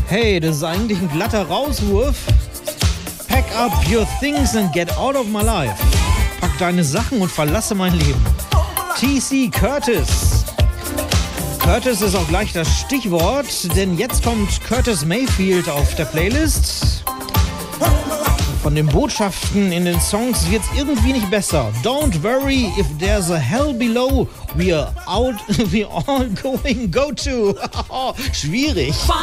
Hey, das ist eigentlich ein glatter Rauswurf. Pack up your things and get out of my life. Pack deine Sachen und verlasse mein Leben. TC Curtis. Curtis ist auch gleich das Stichwort, denn jetzt kommt Curtis Mayfield auf der Playlist. Von den Botschaften in den Songs wird's irgendwie nicht besser. Don't worry if there's a hell below, we're all going go to. Schwierig.